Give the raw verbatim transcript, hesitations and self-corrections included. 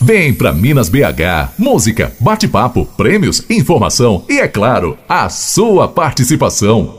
Vem pra Minas B H. Música, bate-papo, prêmios, informação e, é claro, a sua participação.